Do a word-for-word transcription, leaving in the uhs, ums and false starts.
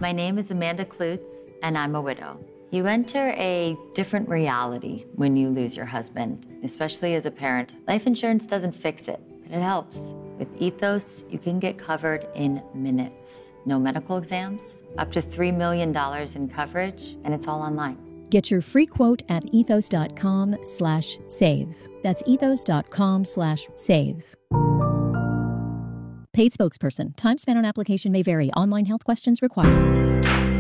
My name is Amanda Klutz, and I'm a widow. You enter a different reality when you lose your husband, especially as a parent. Life insurance doesn't fix it, but it helps. With Ethos, you can get covered in minutes. No medical exams, up to three million dollars in coverage, and it's all online. Get your free quote at ethos.com slash save. That's ethos.com slash save. Paid spokesperson. Time spent on application may vary. Online health questions required.